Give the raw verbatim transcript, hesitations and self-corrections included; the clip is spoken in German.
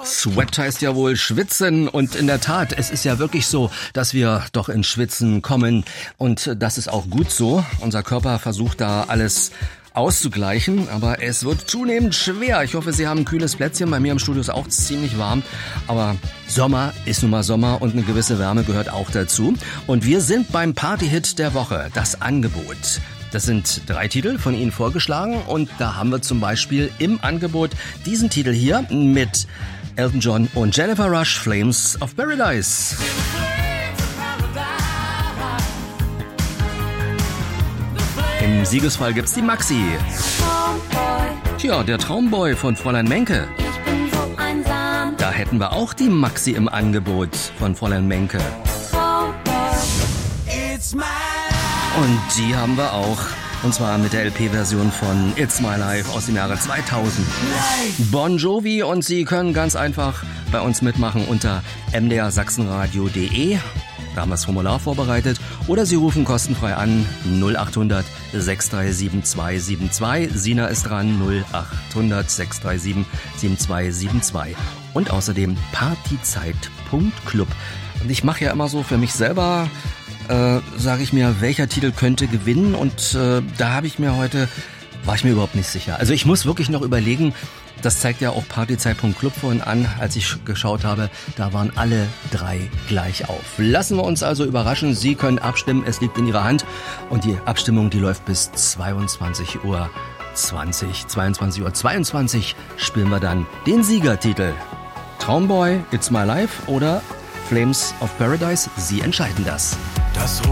Sweat heißt ja wohl schwitzen und in der Tat, es ist ja wirklich so, dass wir doch ins Schwitzen kommen und das ist auch gut so. Unser Körper versucht da alles auszugleichen, aber es wird zunehmend schwer. Ich hoffe, Sie haben ein kühles Plätzchen. Bei mir im Studio ist auch ziemlich warm, aber Sommer ist nun mal Sommer und eine gewisse Wärme gehört auch dazu. Und wir sind beim Partyhit der Woche, das Angebot. Das sind drei Titel von Ihnen vorgeschlagen und da haben wir zum Beispiel im Angebot diesen Titel hier mit Elton John und Jennifer Rush, Flames of Paradise. Im Siegesfall gibt's die Maxi. Tja, der Traumboy von Fräulein Menke. Ich bin so einsam. Da hätten wir auch die Maxi im Angebot von Fräulein Menke. Und die haben wir auch. Und zwar mit der L P-Version von It's My Life aus dem Jahre zweitausend. Bon Jovi und Sie können ganz einfach bei uns mitmachen unter m d r sachsenradio punkt d e. Da haben wir das Formular vorbereitet. Oder Sie rufen kostenfrei an null acht hundert sechs drei sieben zwei sieben zwei. Sina ist dran null acht hundert sechs drei sieben sieben zwei sieben zwei. Und außerdem partyzeit punkt club. Und ich mache ja immer so für mich selber, äh, sage ich mir, welcher Titel könnte gewinnen. Und äh, da habe ich mir heute, war ich mir überhaupt nicht sicher. Also ich muss wirklich noch überlegen. Das zeigt ja auch partyzeit punkt club vorhin an, als ich geschaut habe, da waren alle drei gleich auf. Lassen wir uns also überraschen, Sie können abstimmen, es liegt in Ihrer Hand und die Abstimmung, die läuft bis zweiundzwanzig Uhr zwanzig. zweiundzwanzig Uhr zweiundzwanzig spielen wir dann den Siegertitel. Traumboy, It's My Life oder Flames of Paradise, Sie entscheiden das. Das